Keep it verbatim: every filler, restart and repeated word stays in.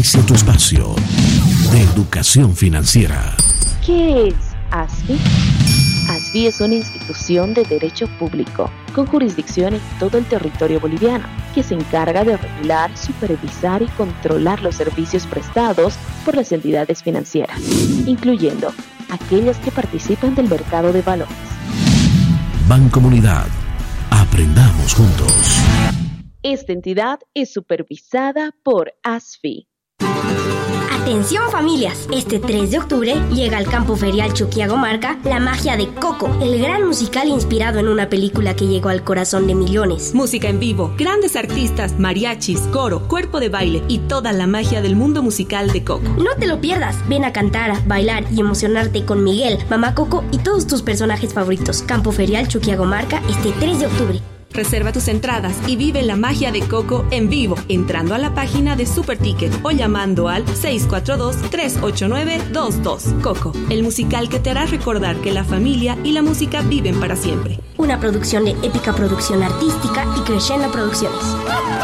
Inicia tu espacio de educación financiera. ¿Qué es A S F I? A S F I es una institución de derecho público con jurisdicción en todo el territorio boliviano que se encarga de regular, supervisar y controlar los servicios prestados por las entidades financieras, incluyendo aquellas que participan del mercado de valores. Bancomunidad. Aprendamos juntos. Esta entidad es supervisada por A S F I. Atención familias, este tres de octubre llega al campo ferial Chuquiagomarca La Magia de Coco, el gran musical inspirado en una película que llegó al corazón de millones. Música en vivo, grandes artistas, mariachis, coro, cuerpo de baile y toda la magia del mundo musical de Coco. No te lo pierdas, ven a cantar, bailar y emocionarte con Miguel, Mamá Coco y todos tus personajes favoritos. Campo ferial Chuquiagomarca este tres de octubre. Reserva tus entradas y vive la magia de Coco en vivo entrando a la página de Super Ticket o llamando al seis cuatro dos, tres ocho nueve, dos dos. Coco, el musical que te hará recordar que la familia y la música viven para siempre. Una producción de Épica Producción Artística y Crescendo Producciones.